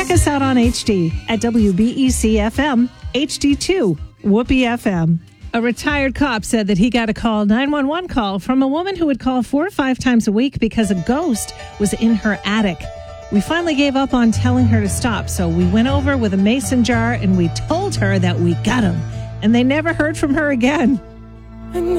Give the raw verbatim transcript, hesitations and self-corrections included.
Check us out on H D at W B E C F M, H D two, Whoopee F M. A retired cop said that he got a call, nine one one call, from a woman who would call four or five times a week because a ghost was in her attic. We finally gave up on telling her to stop, so we went over with a mason jar and we told her that we got him. And they never heard from her again.